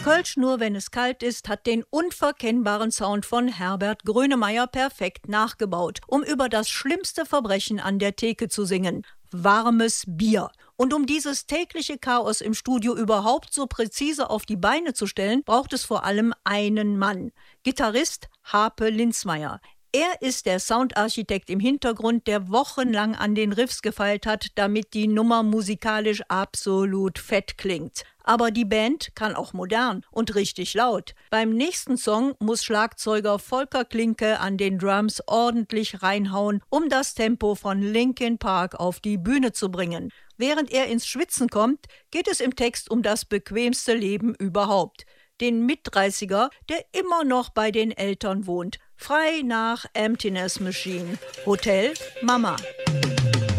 Kölsch nur, wenn es kalt ist, hat den unverkennbaren Sound von Herbert Grönemeyer perfekt nachgebaut, um über das schlimmste Verbrechen an der Theke zu singen: warmes Bier. Und um dieses tägliche Chaos im Studio überhaupt so präzise auf die Beine zu stellen, braucht es vor allem einen Mann: Gitarrist Harpe Linzmeier. Er ist der Soundarchitekt im Hintergrund, der wochenlang an den Riffs gefeilt hat, damit die Nummer musikalisch absolut fett klingt. Aber die Band kann auch modern und richtig laut. Beim nächsten Song muss Schlagzeuger Volker Klinke an den Drums ordentlich reinhauen, um das Tempo von Linkin Park auf die Bühne zu bringen. Während er ins Schwitzen kommt, geht es im Text um das bequemste Leben überhaupt: den Mit-30er, der immer noch bei den Eltern wohnt. Frei nach Emptiness Machine. Hotel Mama.